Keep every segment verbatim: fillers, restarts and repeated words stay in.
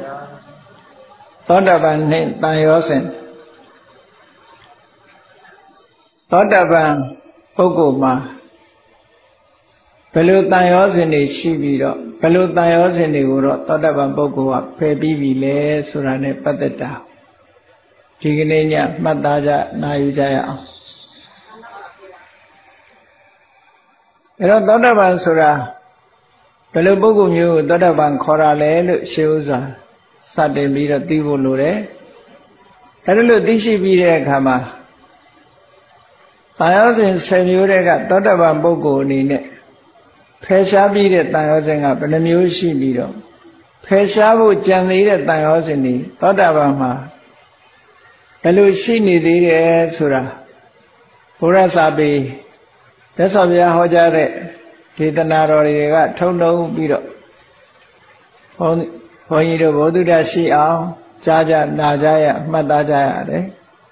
သောတာပန်နှင့်တန်ရောစဉ်သောတာပန်ပုဂ္ဂိုလ်မှာဘယ်လိုတန်ရောစဉ်တွေရှိပြီးတော့ဘယ်လိုတန်ရောစဉ်တွေကိုတော့သောတာပန်ပုဂ္ဂိုလ်ကဖယ်ပြီးပြီလဲဆိုတာနဲ့ပတ်သက်တာဒီကနေ့ညမှတ်သားကြနာယူကြရအောင်အဲ့တော့သောတာပန်ဆိုတာဘယ်လိုပုဂ္ဂိုလ်မျိုးကိုသောတာပန်ခေါ်ရလဲလို့ရှင်းဥစွာစတင်ပြီးတော့သိဖို့လိုတယ်အဲ့ဒါလို့သိရှိပြီးတဲ့အခါမှာတန်ရောစဉ်ဆယ်မျိုးတွေကသောတာပန်ပုဂ္ဂိုလ်အနေနဲ့ဖယ်ရှားပြီးတဲ့တန်ရောစဉ်ကဘယ်နှမျိုးရှိပြီးတော့ဖယ်ရှားဖို့ကြံသေးတဲ့တန်ရောစဉ်တွေသောတာပန်မှာဘယ်လိုရှိနေသေးတယ်ဆိုတာဘုရားစာပေသက်တော်ဘုရားဟောကြားတဲ့ဒေသနာတော်တွေကထုံထုံပြီးတော့ဘုန်းဘုန်းကြီးတို့ဘုဒ္ဓတရှိအောင်ကြားကြနာကြရမှတ်သားကြရတယ်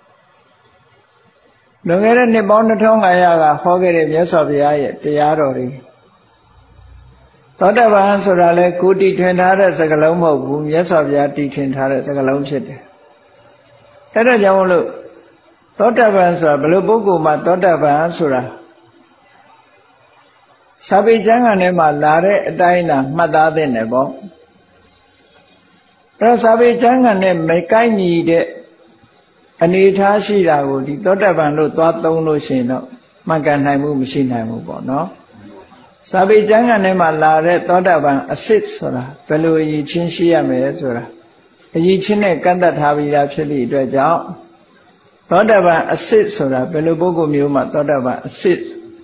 လွန်ခဲ့တဲ့နှစ်ပေါင်းနှစ်ထောင်၅ရာကဟောခဲ့တဲ့မြတ်စွာဘုရားရဲ့တရားတော်တွေသောတာပန်ဆိုတာလဲကိုတီထွင်ထားတဲ့စကားလုံးမဟုတ်ဘူးမြတ်စွာဘုရားတီထွင်ထားတဲ့စကားလုံးဖြစ်တယ်အဲ့ဒါကြောင့်မလို့သောတာပန်ဆိုတာဘယ်လိုပုဂ္ဂိုလ်မှသောတာပန်ဆိုတာစာပေကျမ်းဂန်ထဲမှာလာတဲ့အတိုင်းသာမှတ်သားသင့်တယ်ပေါ့အဲ့တော့စာပေကျမ်းဂန်နဲ့မကိုက်ညီတဲ့အနေထားရှိတာကိုဒီသောတာပန်လို့သွားသုံးလို့ရှိရင်တော့မှတ်ကန်နိုင်မှုမရှိနိုင်ဘူးပေါ့နော်စာပေကျမ်းဂန်ထဲမှာလာတဲ့သောတာပန်အစစ်ဆိုတာဘယ်လိုအရေးချင်းရှိရမယ်ဆိုတာအရေးချင်းနဲ့ကန့်သက်ထားပြီးသားဖြစ်သည့်အတွက်ကြောင့်သောတာပန်အစစ်ဆိုတာဘယ်လိုပုဂ္ဂိုလ်မျိုးမှသောတာပန်အစစ်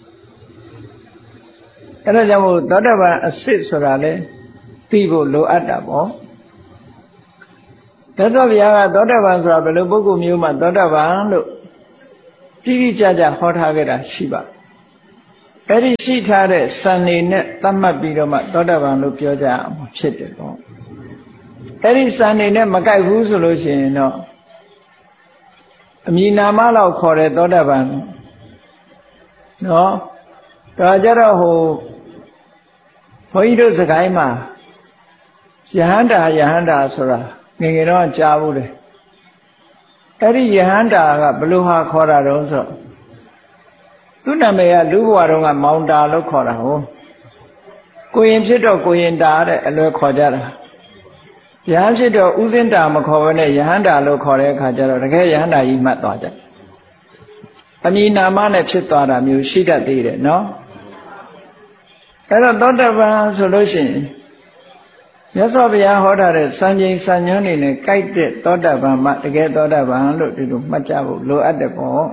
အဲ့ဒါကြောင့်မို့သောတာပန်အစစ်ဆိုတာလေသိဖို့လိုအပ်တာပေါ့သက်တော်ဘုရားကသောတာပန်ဆိုတာဘယ်လိုပုဂ္ဂိုလ်မျိုးမှသောတာပန်လို့တိတိကျကျဟောထားခဲ့တာရှိပါအဲ့ဒီရှိထားတဲ့စံနေနဲ့သတ်မှတ်ပြီးတော့မှသောတာပန်လို့ပြောကြအောင်ဖြစ်တယ်ပေါ့အဲ့ဒီစံနေနဲ့မကိုက်ဘူးဆိုလို့ရှိရင်တော့အမည်နာမလောက်ခေါ်တဲ့သောတာပန်နော်ဒါကြတော့ဟိုဘုန်းကြီးတို့စကိုင်းမှာယဟန္တာယဟန္တာဆိုတာငယ်ငယ်တော့ကြားဘူးလေအဲ့ဒီယဟန္တာကဘလို့ဟာခေါ်တာတုံးဆိုသူ့နာမည်ကလူဘဝတုန်းကမောင်တာလို့ခေါ်တာဟုတ်ကိုရင်ဖြစ်တော့ကိုရင်တာတဲ့အလွယ်ခေါ်ကြတာယဟန်ဖြစ်တော့ဥစဉ်တာမခေါ်ဘဲနဲ့ယဟန္တာလို့ခေါ်တဲ့အခါကျတော့တကယ်ယဟန္တာကြီးမှတ်သွားကြအမည်နာမနဲ့ဖြစ်သွားတာမျိုးရှိတတ်သေးတယ်နော်အဲ့တော့သောတာပန်ဆိုလို့ရှိရင်မြတ်စွာဘုရားဟောထားတဲ့စံချိန်စံညွှန်းတွေနဲ့ကိုက်တဲ့သောတာပန်မှတကယ်သောတာပန်လို့ဒီလိုမှတ်ကြဖို့လိုအပ်တယ်ပေါ့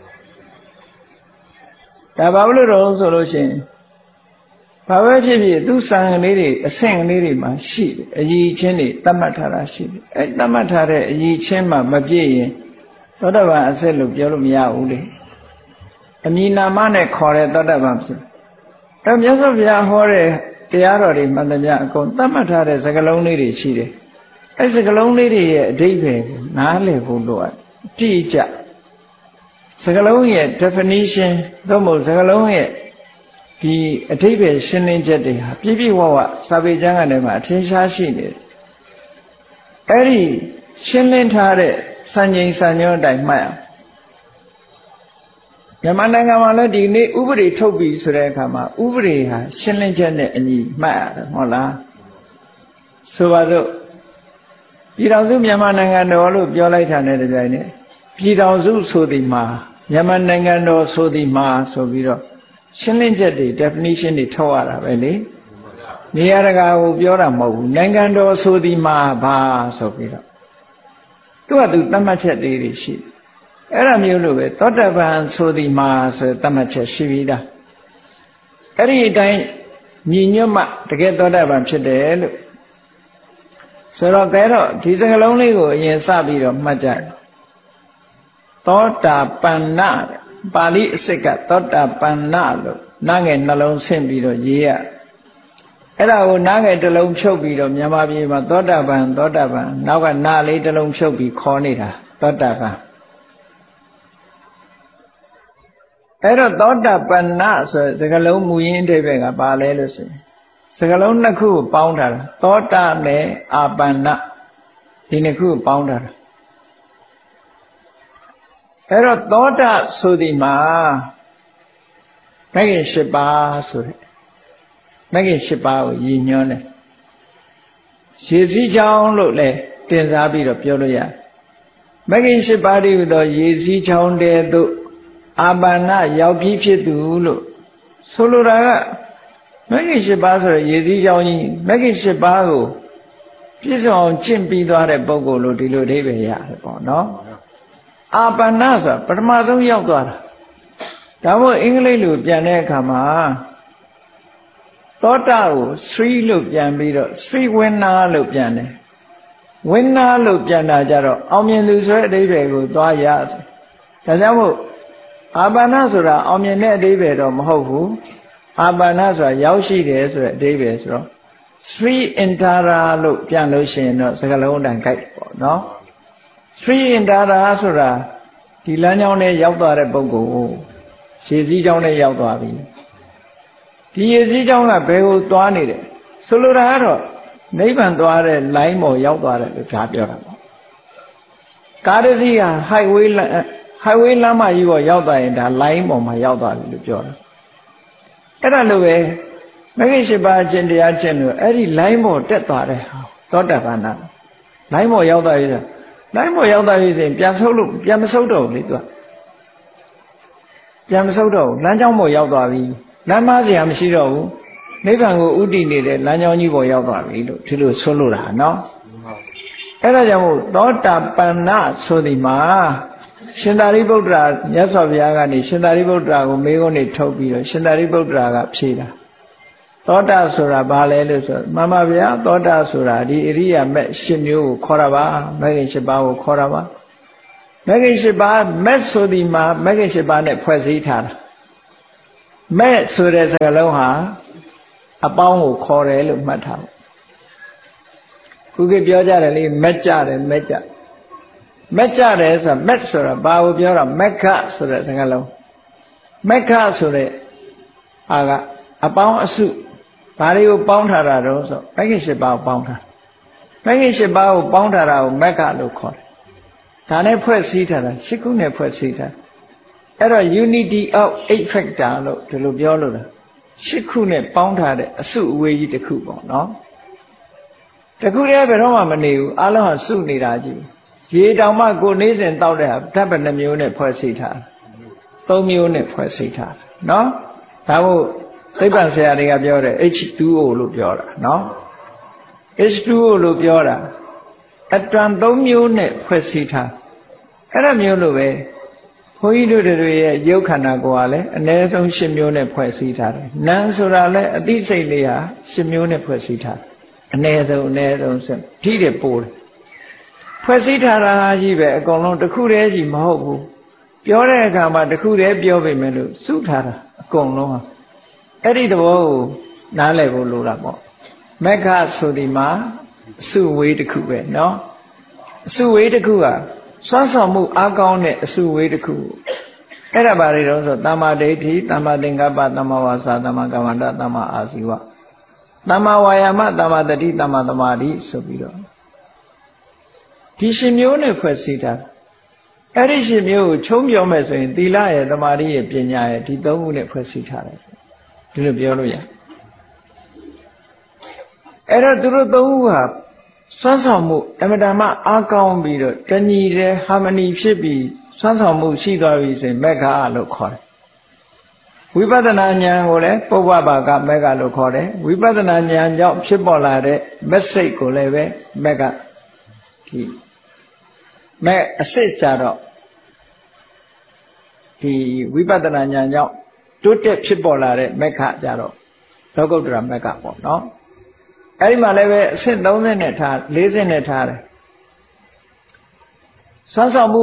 ဒါဘာလို့တော့ဆိုလို့ရှိရင်ဘာပဲဖြစ်ဖြစ်သူစံကလေးတွေအဆင့်ကလေးတွေမှာရှိတယ်အည်ချင်းတွေသတ်မှတ်ထားတာရှိတယ်အဲသတ်မှတ်ထားတဲ့အည်ချင်းမှမပြည့်ရင်သောတာပန်အစစ်လို့ပြောလို့မရဘူးလေအမည်နာမနဲ့ခေါ်တဲ့သောတာပန်ဖြစ်အဲမြတ်စွာဘုရားဟောတဲ့တရားတော်တွေမှန်သမျှအကုန်သတ်မှတ်ထားတဲ့စကားလုံးလေးတွေရှိတယ်အဲစကားလုံးလေးတွေရဲ့အဓိပ္ပာယ်ကိုနားလည်ဖို့လိုအပ်တိကျစကားလုံးရဲ့ definition သို့မဟုတ်စကားလုံးရဲ့ဒီအဓိပ္ပာယ်ရှင်းလင်းချက်တွေဟာပြည့်ပြည့်ဝဝစာပေကျမ်းဂန်ထဲမှာအထင်ရှားရှိနေတယ်အဲ့ဒီရှင်းလင်းထားတဲ့စံချိန်စံညွှန်းအတိုင်းမှတ်အောင်မြန်မာနိုင်ငံမှာလည်းဒီနေ့ဥပဒေထုတ်ပြီဆိုတဲ့အခါမှာဥပဒေဟာရှင်းလင်းချက်နဲ့အညီမှတ်ရတယ်ဟုတ်လားဆိုပါစို့ပြည်တော်စုမြန်မာနိုင်ငံတော်လို့ပြောလိုက်တာနဲ့တပြိုင်နက်ပြည်တော်စုဆိုသည်မှာမြန်မာနိုင်ငံတော်ဆိုသည်မှာဆိုပြီးတော့ရှင်းလင်းချက်တွေ definition တွေထုတ်ရတာပဲလေနေရာတကာကိုပြောတာမဟုတ်ဘူးနိုင်ငံတော်ဆိုသည်မှာဘာဆိုပြီးတော့သူကသူသတ်မှတ်ချက်တွေရှိတယ်အဲ့ဒါမျိုးလို့ပဲသောတာပန်ဆိုသည်မှာဆိုသတ်မှတ်ချက်ရှိပြီးသားအဲ့ဒီအတိုင်းညီညွတ်မှတကယ်သောတာပန်ဖြစ်တယ်လို့ဆိုတော့ကဲတော့ဒီစကားလုံးလေးကိုအရင်စပြီးတော့မှတ်ကြသောတာပန်နပါဠိအစစ်ကသောတာပန်နလို့နားငယ်နှလုံးဆင့်ပြီးတော့ရေးရအဲ့ဒါကိုနားငယ်တစ်လုံးဖြုတ်ပြီးတော့မြန်မာပြည်မှာသောတာပန်သောတာပန်နောက်ကနားလေးတစ်လုံးဖြုတ်ပြီးခေါ်နေတာသောတာပန်အဲ့တော့သောတာပန်နဆိုစကားလုံးမူရင်းအဓိပ္ပာယ်ကဘာလဲလို့ဆိုရင်စကားလုံးနှစ်ခုကိုပေါင်းထားတာသောတာနဲ့အာပန်နဒီနှစ်ခုပေါင်းတာအဲ့တော့သောတာဆိုဒီမှာမဂ္ဂင်၈ပါးဆိုတဲ့မဂ္ဂင်၈ပါးကိုရည်ညွှန်းတယ်ရေစည်းချောင်းလို့လည်းတင်စားပြီးတော့ပြောလို့ရတယ်မဂ္ဂင်၈ပါးတည်းဟူသောရေစည်းချောင်းတည်းသို့အာပါဏရောက်ပြီးဖြစ်သူလို့ဆိုလိုတာကမဂ္ဂင်၈ပါးဆိုတဲ့ရေစည်းချောင်းကြီးမဂ္ဂင်၈ပါးကိုပြည့်စုံအောင်ကျင့်ပြီးသွားတဲ့ပုဂ္ဂိုလ်လို့ဒီလိုအဓိပ္ပာယ်ရတယ်ပေါ့နော်အာပါဏဆိုတာပထမဆုံးရောက်သွားတာဒါမို့အင်္ဂလိပ်လိုပြန်တဲ့အခါမှာသောတာကို Sri လို့ပြန်ပြီးတော့ Sri winner လို့ပြန်တယ် winner လို့ပြန်တာကြတော့အောင်မြင်သူဆိုတဲ့အဓိပ္ပာယ်ကိုသွားရတယ်ဒါကြောင့်မို့အာပါဏဆိုတာအောင်မြင်တဲ့အဓိပ္ပာယ်တော့မဟုတ်ဘူးအာပါဏဆိုတာရောက်ရှိတယ်ဆိုတဲ့အဓိပ္ပာယ်ဆိုတော့ Sri Intara လို့ပြန်လို့ရှိရင်တော့စကားလုံးအတိုင်းကြိုက်ပေါ့နော် Sri Intara ဆိုတာဒီလမ်းကြောင်းနဲ့ရောက်သွားတဲ့ပုဂ္ဂိုလ်ရှေးစည်းကြောင်းနဲ့ရောက်သွားပြီဒီရေစည်းကြောင်းကဘယ်ကိုသွားနေတယ်ဆိုလိုတာကတော့နိဗ္ဗာန်သွားတဲ့ line ပေါ်ရောက်သွားတယ်လို့ဒါပြောတာပေါ့ကားတစ်စီးဟာ highway highway လမ်းမကြီးပေါ်ရောက်သွားရင်ဒါ line ပေါ်မှာရောက်သွားတယ်လို့ပြောတာအဲ့ဒါလိုပဲမဂ္ဂင်၈ပါးအကျင့်တရားကျင့်လို့အဲ့ဒီ line ပေါ်တက်သွားတဲ့ဟာသောတာပန်နာ line ပေါ်ရောက်သွားပြီဆို line ပေါ်ရောက်သွားပြီဆိုရင်ပြန်ဆုပ်လို့ပြန်မဆုပ်တော့ဘူးလေသူကပြန်မဆုပ်တော့ဘူးလမ်းကြောင်းပေါ်ရောက်သွားပြီလမ်းမစရာမရှိတော့ဘူးနိဗ္ဗာန်ကိုဥတည်နေတဲ့လမ်းကြောင်းကြီးပေါ်ရောက်သွားပြီလို့ဒီလိုဆိုလိုတာနော်အဲ့ဒါကြောင့်မို့သောတာပန်နာဆိုဒီမှာရှင်သာရိပုတ္တရာမြတ်စွာဘုရားကနေရှင်သာရိပုတ္တရာကိုမေးခွန်းတွေထုတ်ပြီးတော့ရှင်သာရိပုတ္တရာကဖြေတာသောတာဆိုတာဘာလဲလို့ဆိုမှန်ပါဗျာသောတာဆိုတာဒီအရိယာမက်၈မျိုးကိုခေါ်တာပါမဂ္ဂင်၈ပါးကိုခေါ်တာပါမဂ္ဂင်၈ပါးမက်ဆိုဒီမှာမဂ္ဂင်၈ပါးနဲ့ဖွဲ့စည်းထားတာမက်ဆိုတဲ့စကားလုံးဟာအပေါင်းကိုခေါ်တယ်လို့မှတ်ထားပါခုကပြောကြတယ်လေမက်ကြတယ်မက်ကြမက်ကြတယ်ဆိုတာမက်ဆိုတာဘာကိုပြောတာမက်ခဆိုတဲ့စကားလုံးမက်ခဆိုတဲ့အာကအပေါင်းအစုဘာတွေကိုပေါင်းထားတာတော့ဆိုမဂ္ဂင်၈ပါးကိုပေါင်းထားမဂ္ဂင်၈ပါးကိုပေါင်းထားတာကိုမက်ခလို့ခေါ်တယ်ဒါနဲ့ဖွဲ့စည်းထားတာ၈ခုနဲ့ဖွဲ့စည်းထားအဲ့တော့ unity of eight factor လို့ဒီလိုပြောလို့လား၈ခုနဲ့ပေါင်းထားတဲ့အစုအဝေးကြီးတစ်ခုပေါ့နော်တခုတည်းဘယ်တော့မှမနေဘူးအလုံးဟာစုနေတာကြီးရေတောင်မှကိုနေစဉ်တောက်တဲ့ဟာဓာတ်ပဲနှမျိုးနဲ့ဖွဲ့စည်းထားသုံးမျိုးနဲ့ဖွဲ့စည်းထားနော်ဒါမို့သိပ္ပံဆရာတွေကပြောတယ် H two O လို့ပြောတာနော် H two O လို့ပြောတာအတန်သုံးမျိုးနဲ့ဖွဲ့စည်းထားအဲ့ဒါမျိုးလိုပဲဘုန်းကြီးတို့တွေရဲ့ရုပ်ခန္ဓာကိုယ်ကလည်းအ ਨੇ ဆုံး၈မျိုးနဲ့ဖွဲ့စည်းထားတယ်နာမ်ဆိုတာလည်းအသိစိတ်လေးဟာ၈မျိုးနဲ့ဖွဲ့စည်းထားတယ်အ ਨੇ ဆုံးအ ਨੇ ဆုံးဆက်ထိတယ်ပို့တယ်ဖွဲ့စည်းထားတာကြီးပဲအကုန်လုံးတစ်ခုတည်းကြီးမဟုတ်ဘူးပြောတဲ့အခါမှာတစ်ခုတည်းပြောပေမဲ့လို့စုထားတာအကုန်လုံးဟာအဲ့ဒီသဘောကိုနားလည်ဖို့လိုတာပေါ့မက္ခဆိုဒီမှာအစုဝေးတစ်ခုပဲเนาะအစုဝေးတစ်ခုဟာစွမ်းဆောင်မှုအားကောင်းတဲ့အစုဝေးတစ်ခုအဲ့ဒါဘာတွေတော့ဆိုသမ္မာဒိဋ္ဌိသမ္မာသင်္ကပ္ပသမ္မာဝါစာသမ္မာကမ္မန္တသမ္မာအာဇီဝသမ္မာဝါယာမသမ္မာတတိသမ္မာသမာဓိဆိုပြီးတော့ဒီရှင်မျိုးနဲ့ဖွဲ့စည်းတာအဲ့ဒီရှင်မျိုးကိုချုံးပြောမယ်ဆိုရင်သီလရဲ့သမာဓိရဲ့ပညာရဲ့ဒီသုံးခုနဲ့ဖွဲ့စည်းထားတယ်ဒီလိုပြောလို့ရအဲ့တော့သူတို့သုံးခုဟာစွမ်းဆောင်မှုအမတမအားကောင်းပြီးတော့တညီတဲ့ဟာမနီဖြစ်ပြီးစွမ်းဆောင်မှုရှိသွားပြီဆိုရင်မက္ခလို့ခေါ်တယ်ဝိပဿနာဉာဏ်ကိုလည်းပုဗ္ဗဘာကမက္ခလို့ခေါ်တယ်ဝိပဿနာဉာဏ်ကြောင့်ဖြစ်ပေါ်လာတဲ့မက်စိတ်ကိုလည်းပဲမက္ခဒီမဲ့အစစ်ကြတော့ဒီဝိပဿနာဉာဏ်ကြောင့်တိုးတက်ဖြစ်ပေါ်လာတဲ့မက္ခကြတော့လောကုတ္တရာမက္ခပေါ့နော်အဲ့ဒီမှာလည်းပဲအဆင့်သုံးဆင့်နဲ့ထားလေးဆင့်နဲ့ထားတယ်စွမ်းဆောင်မှု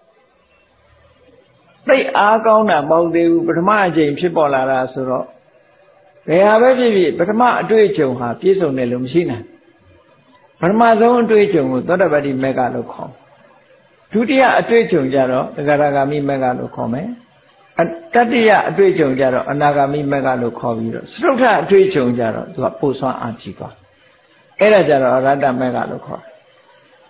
သိအားကောင်းတာမဟုတ်သေးဘူးပထမအချိန်ဖြစ်ပေါ်လာတာဆိုတော့ဘယ်ဟာပဲဖြစ်ဖြစ်ပထမအတွေ့အကြုံဟာပြည့်စုံတယ်လို့မရှိနိုင်ပထမဆုံးအတွေ့အကြုံကိုသောတပတ္တိမေဃလို့ခေါ်ဒုတိယအတွေ့အကြုံကြတော့သဂရဂါမိမေဃလို့ခေါ်မယ်တတိယအတွေ့အကြုံကြတော့အနာဂါမိမေဃလို့ခေါ်ပြီးတော့စတုထအတွေ့အကြုံကြတော့သူကပို့ဆွမ်းအားကြီးသွားအဲ့ဒါကြတော့အရဟတမေဃလို့ခေါ်တယ်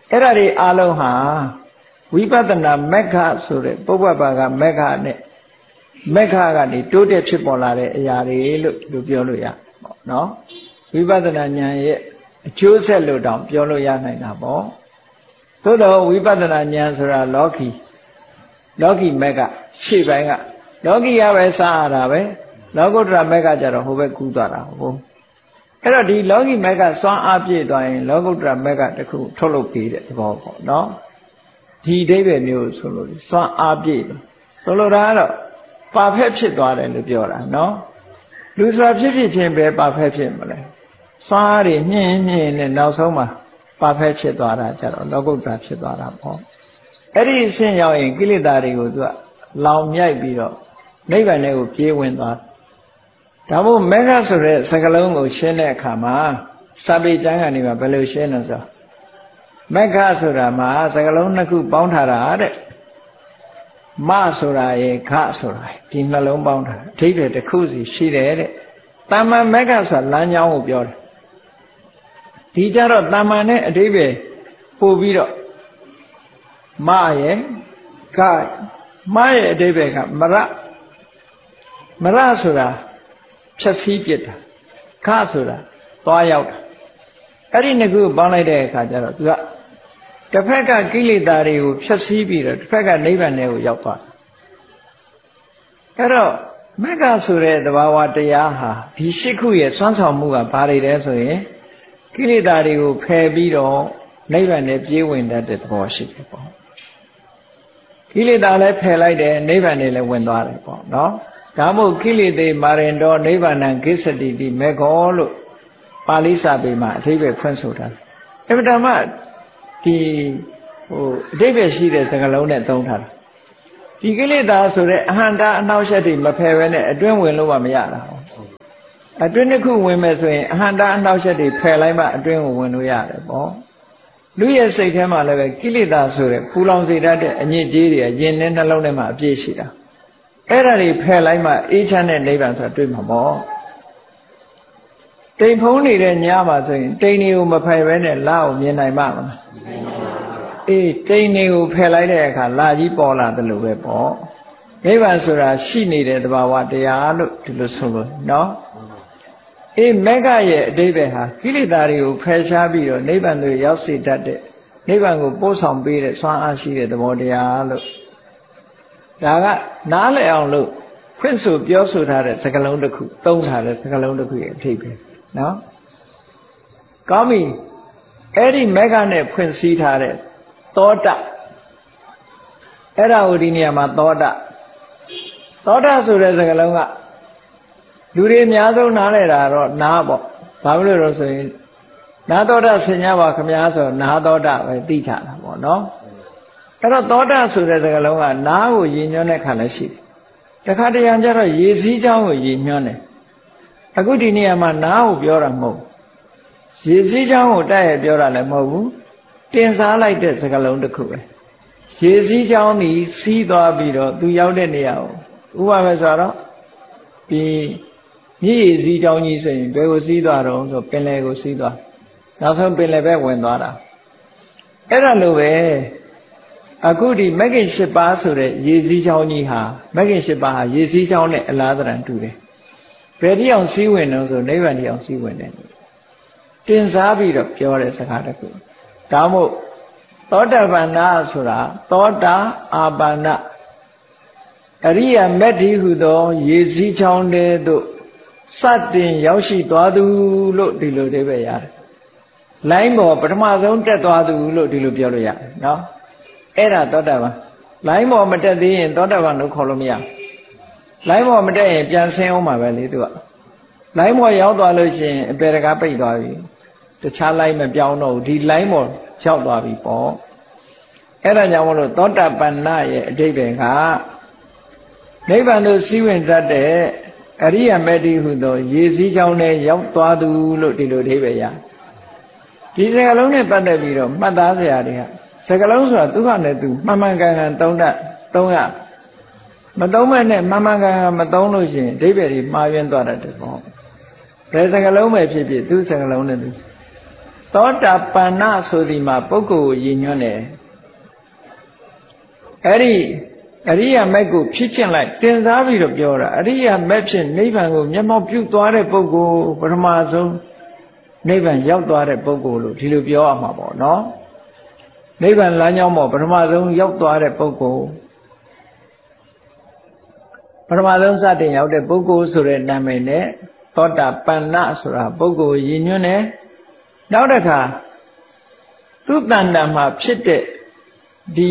အဲ့ဒါတွေအလုံးဟာဝိပဿနာမက္ခဆိုတဲ့ပုဗ္ဗဘာကမက္ခနဲ့မက္ခကနေတိုးတက်ဖြစ်ပေါ်လာတဲ့အရာတွေလို့ဒီလိုပြောလို့ရပေါ့နော်ဝိပဿနာဉာဏ်ရဲ့အကျိုးဆက်လို့တောင်ပြောလို့ရနိုင်တာပေါ့သို့တော့ဝိပဿနာဉာဏ်ဆိုတာလောကီလောကီမက္ခရှေ့ပိုင်းကလောကီရပဲစားရတာပဲလောကုတ္တရာမက္ခကျတော့ဟိုဘက်ကူးသွားတာဟုတ်အဲ့တော့ဒီလောကီမက္ခစွမ်းအားပြည့်သွားရင်လောကုတ္တရာမက္ခတစ်ခုထုတ်လုပ်ပေးတဲ့သဘောပေါ့နော်ဒီအဓိပ္ပာယ်မျိုးဆိုလို့စွမ်းအားပြည့်ဆိုလိုတာကတော့ပါဖက်ဖြစ်သွားတယ်လို့ပြောတာနော်လူဆိုတာဖြစ်ဖြစ်ချင်းပဲပါဖက်ဖြစ်မလဲစွမ်းအားတွေမြင့်မြင့်နဲ့နောက်ဆုံးမှာပါဖက်ဖြစ်သွားတာကြတော့လောကုတ္တရာဖြစ်သွားတာပေါ့အဲ့ဒီအဆင့်ရောက်ရင်ကိလေသာတွေကိုသူကလောင်မြိုက်ပြီးတော့နိဗ္ဗာန်ကိုပြေးဝင်သွားဒါမို့မေဃဆိုတဲ့စကားလုံးကိုရှင်းတဲ့အခါမှာစာပေကျမ်းကနေမှာဘယ်လိုရှင်းလဲဆိုမေဃဆိုတာမှာစကားလုံးနှစ်ခုပေါင်းထားတာတဲ့မဆိုတာရေခဆိုတာဒီနှလုံးပေါင်းထားအဓိပ္ပာယ်တစ်ခုစီရှိတယ်တဲ့တာမန်မေဃဆိုတာလမ်းကြောင်းကိုပြောတယ်ဒီကြတော့တာမန်နဲ့အဓိပ္ပာယ်ပို့ပြီးတော့မရေခမရဲ့အဓိပ္ပာယ်ကမရမရဆိုတာဖြည့်ဆည်းပြစ်တာခဆိုတာသွားရောက်တာအဲ့ဒီနှစ်ခုပေါင်းလိုက်တဲ့အခါကျတော့သူကတစ်ဖက်ကကိလေသာတွေကိုဖြည့်ဆည်းပြီးတော့တစ်ဖက်ကနိဗ္ဗာန်ကိုရောက်သွားတယ်အဲ့တော့မက္ခဆိုတဲ့သဘာဝတရားဟာဒီရှစ်ခုရဲ့စွမ်းဆောင်မှုကဘာတွေလဲဆိုရင်ကိလေသာတွေကိုဖယ်ပြီးတော့နိဗ္ဗာန်နဲ့ပြေးဝင်တတ်တဲ့သဘောရှိတယ်ပေါ့ကိလေသာလည်းဖယ်လိုက်တယ်နိဗ္ဗာန်နဲ့လည်းဝင်သွားတယ်ပေါ့နော်ဒါမို့ကိလေသေမာရင်တော်နိဗ္ဗာန်ကိစ္စတိတိမေခောလို့ပါဠိစာပေမှာအဓိပ္ပာယ်ဖွင့်ဆိုထားတယ်အမှန်တမ်းဒီဟိုအဓိပ္ပာယ်ရှိတဲ့စကားလုံးနဲ့သုံးထားတာဒီကိလေသာဆိုတဲ့အဟံတာအနှောက်အယှက်တွေမဖယ်ဘဲနဲ့အတွင်းဝင်လို့မှမရတာအတွင်းတစ်ခုဝင်မယ်ဆိုရင်အဟံတာအနှောက်အယှက်တွေဖယ်လိုက်မှအတွင်းကိုဝင်လို့ရတယ်ပေါ့လူရဲ့စိတ်ထဲမှာလည်းပဲကိလေသာဆိုတဲ့ပူလောင်စေတတ်တဲ့အညစ်အကြေးတွေရင်နဲ့နှလုံးထဲမှာအပြည့်ရှိတာအဲ့ဒါတွေဖယ်လိုက်မှအေးချမ်းတဲ့နိဗ္ဗာန်ဆိုတာတွေ့မှာပေါ့တိမ်ဖုံးနေတဲ့ညမှာဆိုရင်တိမ်တွေကိုမဖယ်ဘဲနဲ့လာကိုမြင်နိုင်မှာမလားအေးတိမ်တွေကိုဖယ်လိုက်တဲ့အခါလာကြီးပေါ်လာတယ်လို့ပဲပေါ့နိဗ္ဗာန်ဆိုတာရှိနေတဲ့သဘာဝတရားလို့ဒီလိုဆိုလို့နော်အေးမက္ခရဲ့အဓိပ္ပာယ်ဟာကိလေသာတွေကိုဖယ်ရှားပြီးတော့နိဗ္ဗာန်ကိုရောက်စေတတ်တဲ့နိဗ္ဗာန်ကိုပို့ဆောင်ပေးတဲ့စွမ်းအားရှိတဲ့သဘောတရားလို့ဒါကနားလည်အောင်လို့ဖွင့်ဆိုပြောဆိုထားတဲ့စကားလုံးတစ်ခုသုံးထားတဲ့စကားလုံးတစ်ခုရဲ့အဓိပ္ပာယ်နော်ကောင်းပြီအဲ့ဒီမက္ခနဲ့ဖွင့်စည်းထားတဲ့သောတအဲ့ဒါကိုဒီနေရာမှာသောတသောတဆိုတဲ့စကားလုံးကလူတွေအများဆုံးနားလည်တာတော့နားပေါ့ဘာလို့လဲတော့ဆိုရင်နာသောတဆင်ញပါခမများဆိုနာသောတပဲသိချတာပေါ့နော်အဲ့တော့သောတဆိုတဲ့စကားလုံးကနားကိုရည်ညွှန်းတဲ့ခါလည်းရှိတယ်တခါတရံကျတော့ရေစည်းချောင်းကိုရည်ညွှန်းတယ်အခုဒီနေရာမှာနားကိုပြောတာမဟုတ်ရေစည်းချောင်းကိုတိုက်ရပြောတာလည်းမဟုတ်ဘူးတင်စားလိုက်တဲ့စကားလုံးတစ်ခုပဲရေစည်းချောင်းဒီစီးသွားပြီးတော့သူရောက်တဲ့နေရာကိုဥပမာဆိုတော့ဒီမြည်ရည်စည်းချောင်းကြီးဆိုရင်ဘယ်ကိုစီးသွားတော့ဆိုပင်လယ်ကိုစီးသွားနောက်ဆုံးပင်လယ်ဘက်ဝင်သွားတာအဲ့ဒါလိုပဲအခုဒီမဂ္ဂင်၈ပါးဆိုတဲ့ရေစည်းချောင်းကြီးဟာမဂ္ဂင်၈ပါးဟာရေစည်းချောင်းနဲ့အလားတရံတူတယ်ဘယ်တိအောင်စီးဝင်တော့ဆိုနိဗ္ဗာန်တိအောင်စီးဝင်တယ်တင်စားပြီးတော့ပြောတဲ့စကားတစ်ခုဒါမို့သောတပန္နဆိုတာသောတာအာပန္နအရိယာမက်ဒီဟုသောရေစည်းချောင်းတဲ့သို့စတင်ရောက်ရှိသွားသူလို့ဒီလိုတွေပဲရတယ်လိုင်းပေါ်ပထမဆုံးတက်သွားသူလို့ဒီလိုပြောလို့ရတယ်နော်အဲ့ဒါသောတာပန်လိုင်းပေါ်မတက်သေးရင်သောတာပန်လို့ခေါ်လို့မရလိုင်းပေါ်မတက်ရင်ပြန်ဆင်းအောင်ပါပဲလေသူကလိုင်းပေါ်ရောက်သွားလို့ရှိရင်အပေတကားပိတ်သွားပြီတခြားလိုင်းမပြောင်းတော့ဘူးဒီလိုင်းပေါ်ရောက်သွားပြီပေါ့အဲ့ဒါကြောင့်မလို့သောတာပန်နရဲ့အဓိပ္ပာယ်ကနိဗ္ဗာန်ကိုစီးဝင်တတ်တဲ့အရိယာမက်တိဟုသောရေစည်းချောင်းနဲ့ရောက်သွားသူလို့ဒီလိုအဓိပ္ပာယ်ရဒီစကားလုံးနဲ့ပတ်သက်ပြီးတော့မှတ်သားစရာတွေကစကားလုံးဆိုတာသူကလည်းသူမှန်မှန်ကန်ကန်သုံးတတ်သုံးရမသုံးမဲ့နဲ့မှန်မှန်ကန်ကန်မသုံးလို့ရှိရင်အဓိပ္ပာယ်တွေမှားယွင်းသွားတတ်တယ်ပေါ့ဘယ်စကားလုံးပဲဖြစ်ဖြစ်သူစကားလုံးနဲ့သူသောတာပန္နဆိုဒီမှာပုဂ္ဂိုလ်ကိုရည်ညွှန်းတယ်အဲ့ဒီအရိယာမက်ကိုဖြစ်ကျင့်လိုက်တင်စားပြီးတော့ပြောတာအရိယာမက်ဖြင့်နိဗ္ဗာန်ကိုမျက်မှောက်ပြုသွားတဲ့ပုဂ္ဂိုလ်ပထမဆုံးနိဗ္ဗာန်ရောက်သွားတဲ့ပုဂ္ဂိုလ်လို့ဒီလိုပြောရမှာပေါ့နော်နိဗ္ဗာန်လမ်းကြောင်းပေါ်ပထမဆုံးရောက်သွားတဲ့ပုဂ္ဂိုလ်ပထမဆုံးစတင်ရောက်တဲ့ပုဂ္ဂိုလ်ဆိုတဲ့နာမည်နဲ့သောတာပန္နဆိုတာပုဂ္ဂိုလ်ရည်ညွှန်းတယ်နောက်တစ်ခါသူတဏ္ဍာမှာဖြစ်တဲ့ဒီ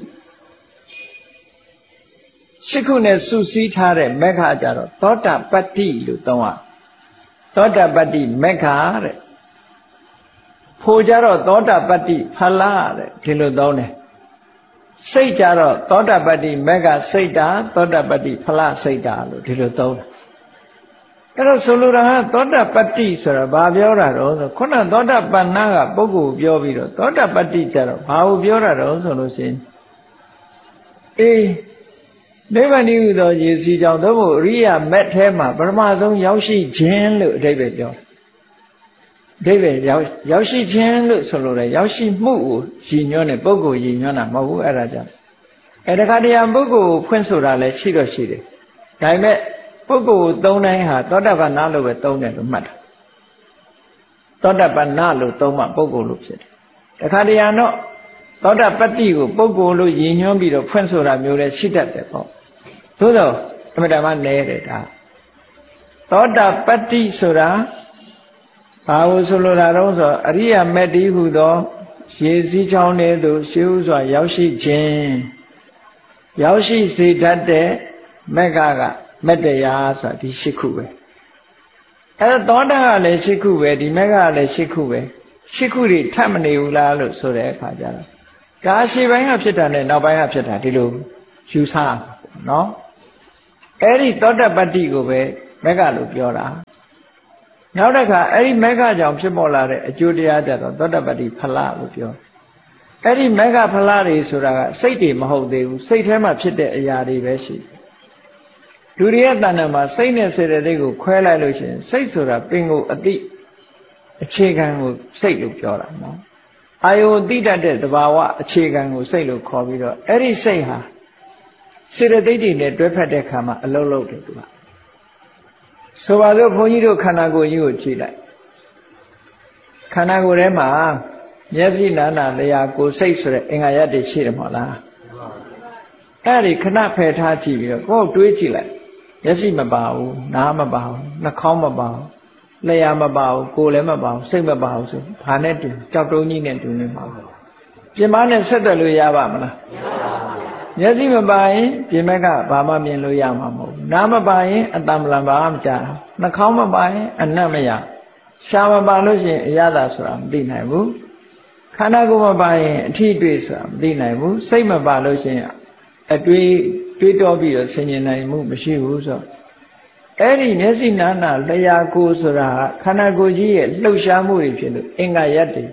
ရှိခုနဲ့စုစည်းထားတဲ့မက္ခကြတော့သောတာပတ္တိလို့သုံးရသောတာပတ္တိမက္ခတဲ့ဖို့ကြတော့သောတာပတ္တိဖလတဲ့ဒီလိုသုံးတယ်စိတ်ကြတော့သောတာပတ္တိမက္ခစိတ်တာသောတာပတ္တိဖလစိတ်တာလို့ဒီလိုသုံးတယ်အဲ့တော့ဆိုလိုတာကသောတာပတ္တိဆိုတာဘာပြောတာတော့ဆိုခုနသောတာပန္နကပုဂ္ဂိုလ်ပြောပြီးတော့သောတာပတ္တိကြတော့ဘာကိုပြောတာတော့ဆိုလို့ရှိရင်အေးနိဗ္ဗာန်ဤဟူသောရေစီကြောင့်သို့မဟုတ်အရိယာမက်ထဲမှာပထမဆုံးရောက်ရှိခြင်းလို့အဓိပ္ပာယ်ပြောတယ်အဓိပ္ပာယ်ရောက်ရောက်ရှိခြင်းလို့ဆိုလိုတယ်ရောက်ရှိမှုကိုရည်ညွှန်းတယ်ပုဂ္ဂိုလ်ရည်ညွှန်းတာမဟုတ်ဘူးအဲ့ဒါကြောင့်အဲ့ဒါကတရားပုဂ္ဂိုလ်ကိုဖွင့်ဆိုတာလည်းရှိတော့ရှိတယ်ဒါပေမဲ့ပုဂ္ဂိုလ်ကိုသုံးတိုင်းဟာသောတာပန္နလို့ပဲသုံးတယ်လို့မှတ်တာသောတာပန္နလို့သုံးမှပုဂ္ဂိုလ်လို့ဖြစ်တယ်တခါတရံတော့သောတာပတ္တိကိုပုဂ္ဂိုလ်လို့ရည်ညွှန်းပြီးတော့ဖွင့်ဆိုတာမျိုးလည်းရှိတတ်တယ်ပေါ့သို့သောအမှန်တမ်းလဲတယ်ဒါသောတာပတ္တိဆိုတာဘာလို့ဆိုလိုတာတော့ဆိုအရိယာမက်တိဟူသောရေစည်းချောင်းတွေသို့ရှေးဥစွာရောက်ရှိခြင်းရောက်ရှိစေတတ်တဲ့မက္ခကမက်တရားဆိုတာဒီရှစ်ခုပဲအဲသောတာကလည်းရှစ်ခုပဲဒီမက္ခကလည်းရှစ်ခုပဲရှစ်ခုတွေထပ်မနေဘူးလားလို့ဆိုတဲ့အခါကျတော့ဒါရှေ့ပိုင်းကဖြစ်တာနဲ့နောက်ပိုင်းကဖြစ်တာဒီလိုယူဆပါနော်အဲ့ဒီသောတာပတ္တိကိုပဲမက္ခလို့ပြောတာနောက်တစ်ခါအဲ့ဒီမက္ခကြောင့်ဖြစ်ပေါ်လာတဲ့အကျိုးတရားကြတော့သောတာပတ္တိဖလလို့ပြောအဲ့ဒီမက္ခဖလတွေဆိုတာကစိတ်တွေမဟုတ်သေးဘူးစိတ်ထဲမှာဖြစ်တဲ့အရာတွေပဲရှိလူတွေရဲ့တဏ္ဍာမှာစိတ်နဲ့စေတသိက်ကိုခွဲလိုက်လို့ရှိရင်စိတ်ဆိုတာပင်ကိုအတိအခြေခံကိုစိတ်လို့ပြောတာနော်အာယုန်တိတတ်တဲ့သဘာဝအခြေခံကိုစိတ်လို့ခေါ်ပြီးတော့အဲ့ဒီစိတ်ဟာစေတသိက်တွေနဲ့တွဲဖက်တဲ့အခါမှာအလုံးလုံးတယ်သူကဆိုပါစို့ဘုန်းကြီးတို့ခန္ဓာကိုယ်ကြီးကိုကြည့်လိုက်ခန္ဓာကိုယ်ထဲမှာမျက်စိနာနာလျှာကိုယ်စိတ်ဆိုတဲ့အင်္ဂါရပ်တွေရှိတယ်မဟုတ်လားအဲ့ဒီခဏဖယ်ထားကြည့်ပြီးတော့ကိုယ်တွေးကြည့်လိုက်မျက်စိမပါဘူးနားမပါဘူးနှာခေါင်းမပါဘူးလျှာမပါဘူးကိုယ်လည်းမပါဘူးစိတ်မပါဘူးဆိုဘာနဲ့တူကြောက်တုံးကြီးနဲ့တူနေမှာပြင်မနဲ့ဆက်သွယ်လို့ရပါမလားမျက်စိမပါရင်ပြင်မကဘာမှမြင်လို့ရမှာမဟုတ်ဘူးနားမပါရင်အတ္တမလံဘာမှမကြားနှာခေါင်းမပါရင်အနတ်မရရှားမပါလို့ရှိရင်အရသာဆိုတာမသိနိုင်ဘူးခန္ဓာကိုယ်မပါရင်အထီးတွေ့ဆိုတာမသိနိုင်ဘူးစိတ်မပါလို့ရှိရင်အတွေးတွေးတောပြီးတော့ဆင်ញင်နိုင်မှုမရှိဘူးဆိုအဲ့ဒီမျက်စိနာနာလျှာကိုယ်ဆိုတာခန္ဓာကိုယ်ကြီးရဲ့လှုပ်ရှားမှုတွေဖြစ်လို့အင်္ဂါရပ်တွေ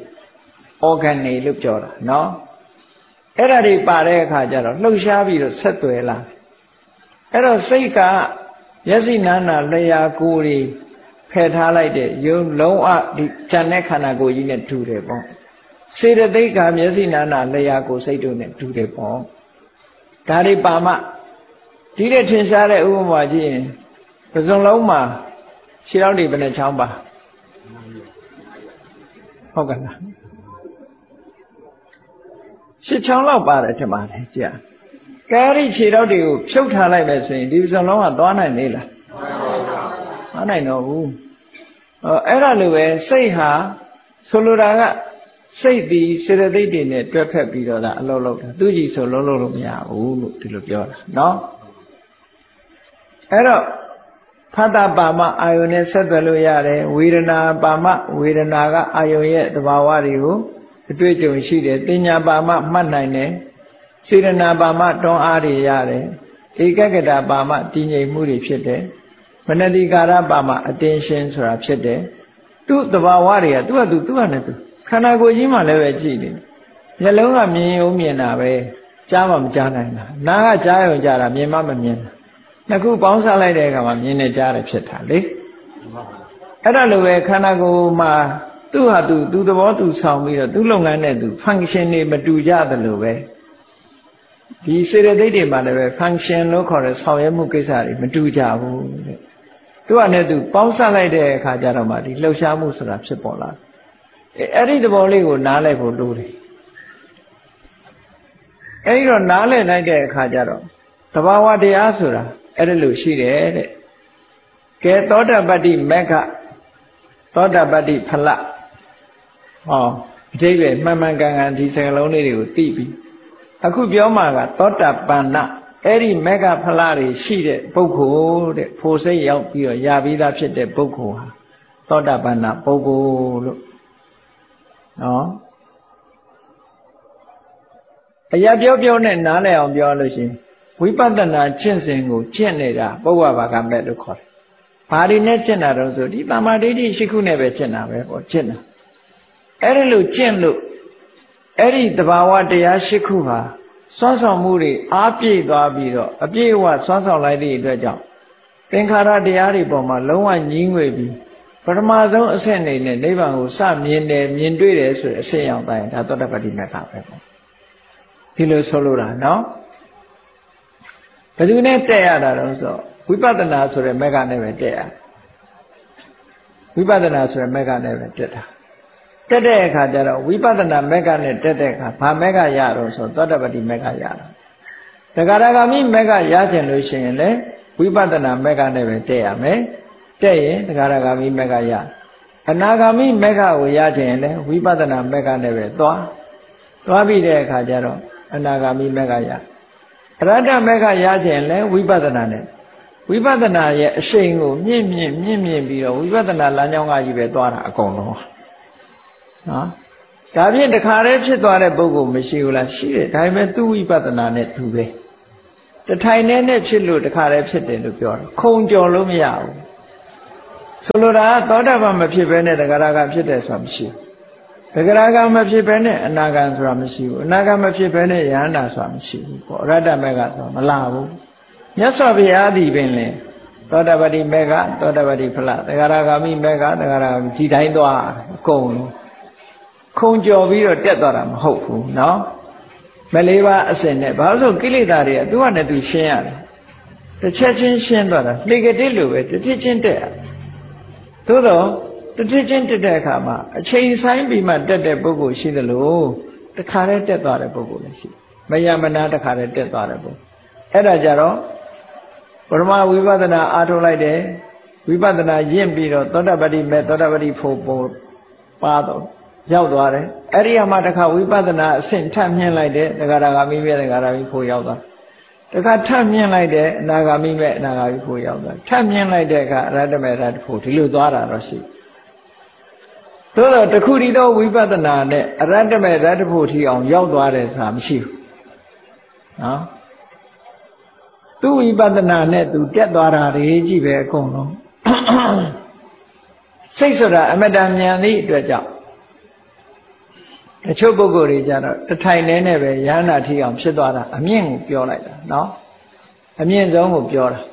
organ တွေလို့ပြောတာနော်အဲ့ဒါတွေပါတဲ့အခါကျတော့လှုပ်ရှားပြီးတော့ဆက်သွယ်လာအဲ့တော့စိတ်ကမျက်စိနာနာလျှာကိုယ်တွေဖယ်ထားလိုက်တဲ့ယုံလုံးအဒီဉာဏ်နဲ့ခန္ဓာကိုယ်ကြီးနဲ့တူတယ်ပေါ့စေတသိက်ကမျက်စိနာနာလျှာကိုယ်စိတ်တို့နဲ့တူတယ်ပေါ့ဒါတွေပါမှဒီတဲ့ထင်ရှားတဲ့ဥပမာကြည့်ရင်ပဇွန်လုံးမှာခြေထောက်တွေဘယ်နှချောင်းပါဟုတ်ကဲ့လားရှစ်ချောင်းလောက်ပါတယ်ထင်ပါတယ်ကြည့်ကဲဒီခြေထောက်တွေကိုဖြုတ်ထားလိုက်မယ်ဆိုရင်ဒီပဇွန်လုံးကသွားနိုင်လေလားသွားနိုင်တော့ဘူးအဲ့ဒါလိုပဲစိတ်ဟာဆိုလိုတာကစိတ်ဒီစေတသိက်တွေနဲ့တွဲဖက်ပြီးတော့ဒါအလုံးလုံးတာသူကြီးဆိုလုံးလုံးလို့မရဘူးလို့ဒီလိုပြောတာနော်အဲ့တော့ဖတ်တာပါမအာယုန်နဲ့ဆက်သွယ်လို့ရတယ်ဝေဒနာပါမဝေဒနာကအာယုန်ရဲ့သဘာဝတွေကိုအတွေ့အကြုံရှိတယ်တင်ညာပါမမှတ်နိုင်တယ်စေတနာပါမတွန်းအားတွေရတယ်ဧကဂတပါမတည်ငြိမ်မှုတွေဖြစ်တယ်မနတိကာရပါမအတင်းရှင်းဆိုတာဖြစ်တယ်သူ့သဘာဝတွေကသူ့ဟာသူသူ့ဟာနဲ့သူခန္ဓာကိုယ်ကြီးမှလည်းပဲကြည့်နေမျက်လုံးကမြင်ရုံမြင်တာပဲကြားမှမကြားနိုင်တာနားကကြားရုံကြားတာမြင်မှမမြင်တာနှစ်ခုပေါင်းစားလိုက်တဲ့အခါမှာမြင်နေကြားတယ်ဖြစ်တာလေအဲ့ဒါလိုပဲခန္ဓာကိုယ်မှာသူဟာသူသူသဘောသူဆောင်ပြီးတော့သူ့လုပ်ငန်းနဲ့သူ function တွေမတူကြသလိုပဲဒီစေတသိက်တွေမှာလည်းပဲ function လို့ခေါ်တဲ့ဆောင်ရွက်မှုကိစ္စတွေမတူကြဘူးတဲ့သူကလည်းသူပေါင်းစပ်လိုက်တဲ့အခါကျတော့မှဒီလှုပ်ရှားမှုဆိုတာဖြစ်ပေါ်လာတယ်အဲ့ဒီသဘောလေးကိုနားလည်ဖို့လိုတယ်အဲ့ဒီတော့နားလည်လိုက်တဲ့အခါကျတော့သဘာဝတရားဆိုတာအဲ့ဒါလို့ရှိတယ်တဲ့ကဲသောတာပတ္တိမက္ခသောတာပတ္တိဖလဟောအဓိပ္ပာယ်မှန်မှန်ကန်ကန်ဒီစကားလုံးလေးတွေကိုသိပြီအခုပြောမှာကသောတာပန္နအဲ့ဒီမက္ခဖလတွေရှိတဲ့ပုဂ္ဂိုလ်တဲ့ဖို့စိတ်ရောက်ပြီးတော့ရပြီးသားဖြစ်တဲ့ပုဂ္ဂိုလ်ဟာသောတာပန္နပုဂ္ဂိုလ်လို့နော်အရာပြောပြောနဲ့နားလည်အောင်ပြောလို့ရှိရင်ဝိပဿနာကျင့်စဉ်ကိုကျင့်နေတာပုဗ္ဗဘာကမဲ့လို့ခေါ်တယ်။ဘာတွေနဲ့ကျင့်တာတော့ဆိုဒီတမ္မာဒိဋ္ဌိရှိခုနဲ့ပဲကျင့်တာပဲပေါ့ကျင့်တာ။အဲ့ဒီလိုကျင့်လို့အဲ့ဒီတဘာဝတရားရှိခုဟာစွမ်းဆောင်မှုတွေအားပြည့်သွားပြီးတော့အပြည့်အဝစွမ်းဆောင်လိုက်တဲ့အတွက်ကြောင့်သင်္ခါရတရားတွေပေါ်မှာလုံးဝညှင်းငွေပြီးပထမဆုံးအဆင့်နေနဲ့နိဗ္ဗာန်ကိုစမြင်တယ်မြင်တွေ့တယ်ဆိုတဲ့အဆင့်ရောက်တိုင်းဒါသောတပတ္တိမက္ခပဲပေါ့။ဒီလိုဆိုလိုတာနော်ဘယ်သူနဲ့တက်ရတာတော့ဆိုဝိပဿနာဆိုတဲ့မက္ခနဲ့ပဲတက်ရဝိပဿနာဆိုတဲ့မက္ခနဲ့ပဲတက်တာတက်တဲ့အခါကျတော့ဝိပဿနာမက္ခနဲ့တက်တဲ့အခါဘာမက္ခရတော့ဆိုသောတပတ္တိမက္ခရတာတဂရဂါမိမက္ခရကျင်လို့ရှိရင်လေဝိပဿနာမက္ခနဲ့ပဲတက်ရမယ်တက်ရင်တဂရဂါမိမက္ခရအနာဂါမိမက္ခကိုရကျင်ရင်လေဝိပဿနာမက္ခနဲ့ပဲသွားသွားပြီးတဲ့အခါကျတော့အနာဂါမိမက္ခရအရဟတမက္ခရခြင်းလဲဝိပဿနာနဲ့ဝိပဿနာရဲ့အရှိန်ကိုမြင့်မြင့်မြင့်မြင့်ပြီးတော့ဝိပဿနာလမ်းကြောင်းကကြီးပဲသွားတာအကုန်လုံးနော်ဒါဖြင့်တခါတည်းဖြစ်သွားတဲ့ပုဂ္ဂိုလ်မရှိဘူးလားရှိတယ်ဒါပေမဲ့သူ့ဝိပဿနာနဲ့သူပဲတထိုင်နဲ့နဲ့ဖြစ်လို့တခါတည်းဖြစ်တယ်လို့ပြောတယ်ခုံကြော်လို့မရဘူးဆိုလိုတာကသောတာပန်မဖြစ်ဘဲနဲ့တဂရဂဖြစ်တယ်ဆိုတာမရှိဘူးတဂရဂမဖြစ်ဘဲနဲ့အနာဂံဆိုတာမရှိဘူးအနာဂံမဖြစ်ဘဲနဲ့ယဟန္တာဆိုတာမရှိဘူးပေါ့အရဟတမေဃဆိုတာမလာဘူးမြတ်စွာဘုရားသည်ပင်လေသောတာပတ္တိမေဃသောတာပတ္တိဖလတဂရဂမိမေဃတဂရဂမိဒီတိုင်းသွားအကုန်လုံးခုံကျော်ပြီးတော့တက်သွားတာမဟုတ်ဘူးเนาะမလေးပါအစဉ်နဲ့ဘာလို့ကိလေသာတွေကသူကနဲ့သူရှင်းရတယ်တစ်ချက်ချင်းရှင်းသွားတာလေကတိလိုပဲတစ်ထစ်ချင်းတက်ရသို့တော့တတိချင်းတက်တဲ့အခါမှာအချိန်ဆိုင်ပြီးမှတက်တဲ့ပုဂ္ဂိုလ်ရှိသလိုတခါတည်းတက်သွားတဲ့ပုဂ္ဂိုလ်လည်းရှိမယမနာတခါတည်းတက်သွားတဲ့ပုဂ္ဂိုလ်အဲ့ဒါကြတော့ပရမဝိပဿနာအားထုတ်လိုက်တယ်ဝိပဿနာရင့်ပြီးတော့သောတာပတ္တိမေသောတာပတ္တိဖို့ပေါ်ပါတော့ရောက်သွားတယ်အဲ့ဒီမှာတခါဝိပဿနာအဆင့်ထပ်မြင့်လိုက်တယ်တခါတခါမိမေတခါတခါဖို့ရောက်သွားတခါထပ်မြင့်လိုက်တယ်အနာဂါမိမေအနာဂါမိဖို့ရောက်သွားထပ်မြင့်လိုက်တဲ့အခါအရဟတမေရဟတဖို့ဒီလိုသွားတာတော့ရှိသို့တော့တခုတည်းသောဝိပဿနာနဲ့အရဟတမေရဟတဖို့ထီအောင်ရောက်သွားတယ်ဆိုတာမရှိဘူးနော်သူဝိပဿနာနဲ့သူတက်သွားတာတွေကြည့်ပဲအကုန်လုံးစိတ်ဆိုတာအမတန်မြန်သည့်အတွက်ကြောင့်တချို့ပုဂ္ဂိုလ်တွေကြတော့တထိုင်နေနဲ့ပဲယန္တာထီအောင်ဖြစ်သွားတာအမြင့်ကိုပြောလိုက်တာနော်အမြင့်ဆုံးကိုပြောတာ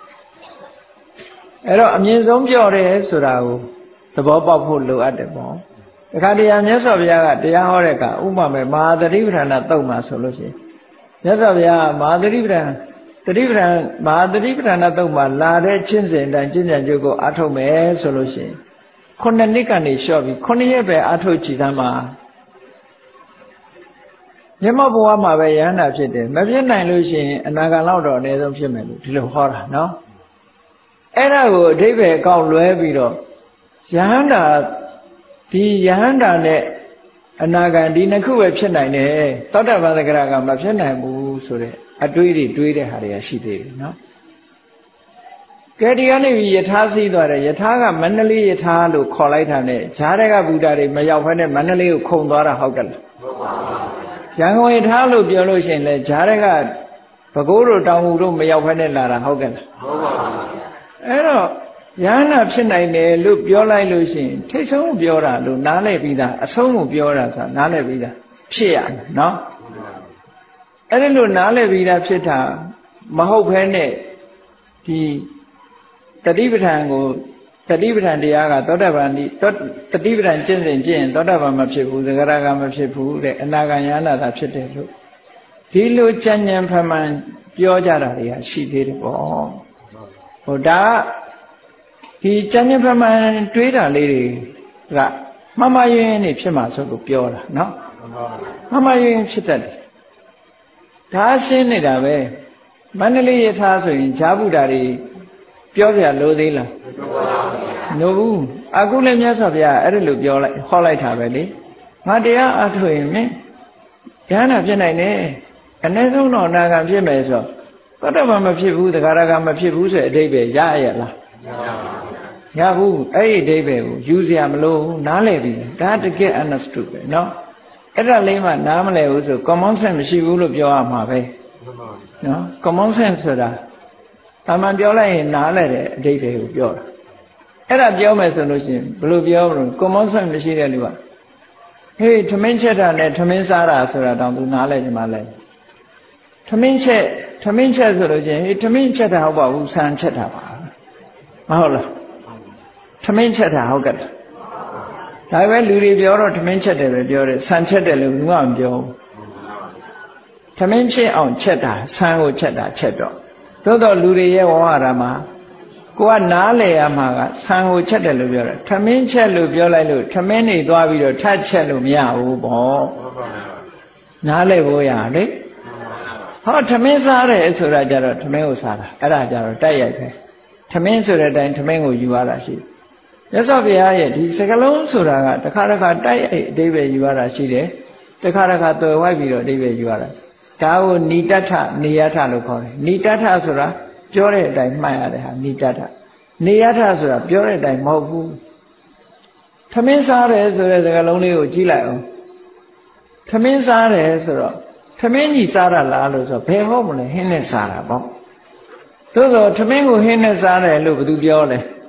အဲ့တော့အမြင့်ဆုံးပြောတယ်ဆိုတာကိုသဘောပေါက်ဖို့လိုအပ်တယ်ပေါ့တခါတည်းမြတ်စွာဘုရားကတရားဟောတဲ့အခါဥပမာမဲ့မဟာသတိပဋ္ဌာန်တုတ်မှာဆိုလို့ရှိရင်မြတ်စွာဘုရားမဟာသတိပဋ္ဌာန်သတိပဋ္ဌာန်မဟာသတိပဋ္ဌာန်တုတ်မှာလာတဲ့ချင်းစဉ်တိုင်းကျင့်ကြံကြိုးကိုအားထုတ်မယ်ဆိုလို့ရှိရင်ခုနှစ်နှစ်ကနေလျှော့ပြီးခုနှစ်ရက်ပဲအားထုတ်ကြည့်သမ်းမှာမြတ်ဘဝမှာပဲယဟန္တာဖြစ်တယ်မဖြစ်နိုင်လို့ရှိရင်အနာဂတ်လောက်တော့အနည်းဆုံးဖြစ်မယ်လို့ဒီလိုဟောတာနော်အဲ့ဒါကိုအဓိပ္ပာယ်ကောက်လွဲပြီးတော့ယဟန္တာဒီယဟန္တာနဲ့အနာဂံဒီနှစ်ခုပဲဖြစ်နိုင်တယ်သောတာပန်သဂရကမဖြစ်နိုင်ဘူးဆိုတဲ့အတွေးတွေတွေးတဲ့ဟာတွေကရှိသေးတယ်နော်ကဲဒီကနေပြီးယထာစီးသွားတယ်ယထာကမန္တလေးယထာလို့ခေါ်လိုက်တာနဲ့ဈာတဲ့ကဗုဒ္ဓတွေမရောက်ဖက်နဲ့မန္တလေးကိုခုံသွားတာဟုတ်တယ်လားဟုတ်ပါဘူးရန်ကုန်ယထာလို့ပြောလို့ရှိရင်လေဈာတဲ့ကဘကိုးတို့တောင်ငူတို့မရောက်ဖက်နဲ့လာတာဟုတ်ကဲ့လားဟုတ်ပါဘူးအဲ့တော့ယန္နာဖြစ်နိုင်တယ်လို့ပြောလိုက်လို့ရှိရင်ထိတ်ဆုံးပြောတာလို့နားလည်ပြီးသားအဆုံးကိုပြောတာဆိုတာနားလည်ပြီးသားဖြစ်ရမယ်နော်အဲ့ဒီလိုနားလည်ပြီးသားဖြစ်တာမဟုတ်ဘဲနဲ့ဒီတတိပဋ္ဌာန်ကိုတတိပဋ္ဌာန်တရားကသောတာပန်ဒီတတိပဋ္ဌာန်ကျင့်စဉ်ကျင့်ရင်သောတာပန်မဖြစ်ဘူးသဂရကမဖြစ်ဘူးတဲ့အနာဂံယနာတာဖြစ်တယ်လို့ဒီလိုကြံ့ကြံ့ဖန်မှန်ပြောကြတာတွေကရှိသေးတယ်ပေါ့ဟိုဒါဒီကြံ့ကြံ့ဖန်မှန်တွေးတာလေးတွေကမမယွင်းနေဖြစ်မှာဆိုလို့ပြောတာနော်မမယွင်းဖြစ်တတ်တယ်ဒါရှင်းနေတာပဲမန္တလေးရထားဆိုရင်ဈာဗုဒ္ဓတွေပြောเสียလို့သေးလားနို့ဘူးအခုလည်းမြတ်စွာဘုရားအဲ့ဒါလိုပြောလိုက်ဟောလိုက်တာပဲလေငါတရားအထုတ်ရင်မင်းဉာဏ်နာဖြစ်နိုင်တယ်အ ਨੇ ဆုံးတော့အနာဂံဖြစ်မယ်ဆိုတော့တတ္တမမဖြစ်ဘူးသဂရကမဖြစ်ဘူးဆိုတဲ့အဓိပ္ပာယ်ရရလားရဘူးအဲ့ဒီအဓိပ္ပာယ်ကိုယူเสียမလို့နားလည်ပြီဒါတကယ် understood ပဲเนาะအဲ့ဒါလေးမှနားမလည်ဘူးဆို common sense မရှိဘူးလို့ပြောရမှာပဲเนาะ common sense ဆိုတာအမှန်ပြောလိုက်ရင်နားလည်တဲ့အဓိပ္ပာယ်ကိုပြောတာအဲ့ဒါပြောမယ်ဆိုလို့ရှိရင်ဘယ်လိုပြောမလို့ common sense မရှိတဲ့လူကဟေးထမင်းချက်တာနဲ့ထမင်းစားတာဆိုတာတောင်သူနားလည်ကြမှာလဲထမင်းချက်ထမင်းချက်ဆိုလို့ရှိရင်ဟေးထမင်းချက်တာဟုတ်ပါဘူးဆန်ချက်တာပါမဟုတ်လားထမင်းချက်တာဟုတ်ကဲ့ဒါပဲလူတွေပြောတော့ထမင်းချက်တယ်ပဲပြောတယ်ဆန်ချက်တယ်လို့ဘူးကမပြောဘူးထမင်းချက်အောင်ချက်တာဆန်ကိုချက်တာချက်တော့သို့တော့လူတွေရဲ့ဝါဒမှာကိုကနားလေရမှာကဆံကိုချက်တယ်လို့ပြောတယ်ထမင်းချက်လို့ပြောလိုက်လို့ထမင်းနေသွားပြီးတော့ထပ်ချက်လို့မရဘူးပေါ့နားလေဖို့ရလေဟောထမင်းစားတယ်ဆိုတာကြတော့ထမင်းကိုစားတာအဲ့ဒါကြတော့တိုက်ရိုက်ပဲထမင်းဆိုတဲ့အတိုင်းထမင်းကိုယူရတာရှိတယ်မြတ်စွာဘုရားရဲ့ဒီစကလုံးဆိုတာကတစ်ခါတစ်ခါတိုက်ရိုက်အဓိပ္ပာယ်ယူရတာရှိတယ်တစ်ခါတစ်ခါသွယ်ဝိုက်ပြီးတော့အဓိပ္ပာယ်ယူရတာဒါကိုနိတ္တထနေယထလို့ခေါ်တယ်နိတ္တထဆိုတာပြောတဲ့အတိုင်းမှတ်ရတဲ့ဟာနိတ္တထနေယထဆိုတာပြောတဲ့အတိုင်းမဟုတ်ဘူးထမင်းစားတယ်ဆိုတဲ့စကားလုံးလေးကိုကြည့်လိုက်အောင်ထမင်းစားတယ်ဆိုတော့ထမင်းကြီးစားတာလားလို့ဆိုတော့ဘယ်ဟုတ်မလဲဟင်းနဲ့စားတာပေါ့သို့သောထမင်းကိုဟင်းနဲ့စားတယ်လို့ဘယ်သူပြောလဲ